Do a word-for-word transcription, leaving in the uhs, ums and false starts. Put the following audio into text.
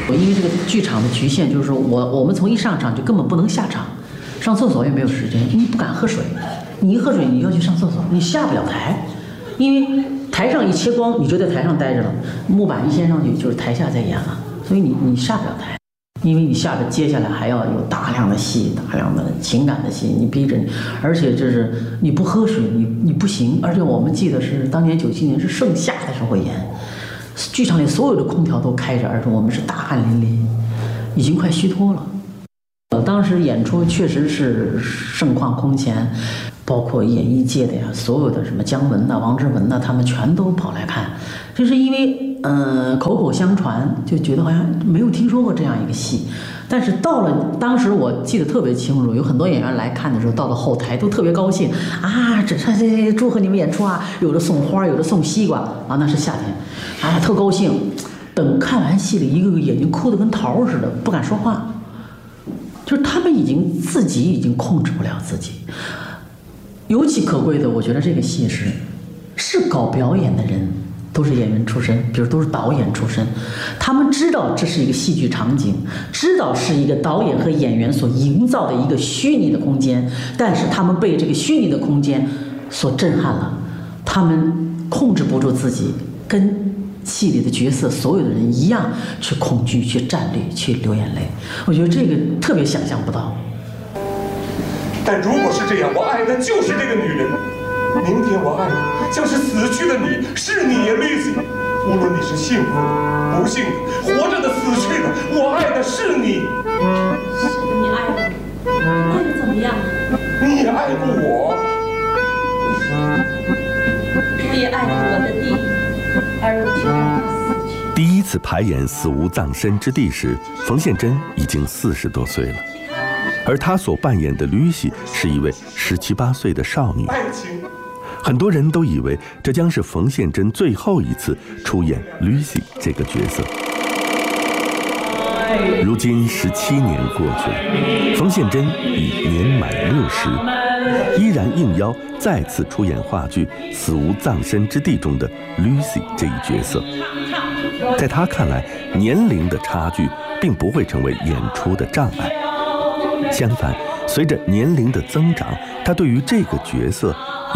因为这个剧场的局限就是说我我们从一上场就根本不能下场，上厕所也没有时间，你不敢喝水，你一喝水你要去上厕所，你下不了台，因为台上一切光，你就在台上待着了，木板一掀上去就是台下在演了，所以你你下不了台，因为你下着接下来还要有大量的戏，大量的情感的戏，你逼着你，而且就是你不喝水你你不行，而且我们记得是当年九七年是盛夏的时候演。剧场里所有的空调都开着，而且我们是大汗淋漓，已经快虚脱了。呃，当时演出确实是盛况空前，包括演艺界的呀，所有的什么姜文呐、王志文呐，他们全都跑来看，就是因为嗯、呃、口口相传，就觉得好像没有听说过这样一个戏。但是到了当时我记得特别清楚，有很多演员来看的时候，到了后台都特别高兴啊，这这祝贺你们演出啊，有的送花，有的送西瓜啊，那是夏天，啊，特高兴。等看完戏了，一个个眼睛哭得跟桃似的，不敢说话，就是他们已经自己已经控制不了自己。尤其可贵的，我觉得这个戏是是搞表演的人。都是演员出身，比如都是导演出身，他们知道这是一个戏剧场景，知道是一个导演和演员所营造的一个虚拟的空间，但是他们被这个虚拟的空间所震撼了，他们控制不住自己，跟戏里的角色所有的人一样去恐惧、去站立、去流眼泪。我觉得这个特别想象不到。 但如果是这样，我爱的就是这个女人。明天我爱的将是死去的你，是你呀 ，Lucy。无论你是幸福的、不幸的、活着的、死去的，我爱的是你。 是的，你爱我，那又怎么样？ 你也爱过我。 我也爱过我的弟，而我却让他死去。 第一次排演《死无葬身之地》时，冯宪珍已经四十多岁了。而她所扮演的吕喜是一位十七八岁的少女，很多人都以为这将是冯宪珍最后一次出演吕喜这个角色。如今十七年过去了，冯宪珍已年满六十，依然应邀再次出演话剧《死无葬身之地》中的吕喜这一角色。在她看来，年龄的差距并不会成为演出的障碍。相反，随着年龄的增长，他对于这个角色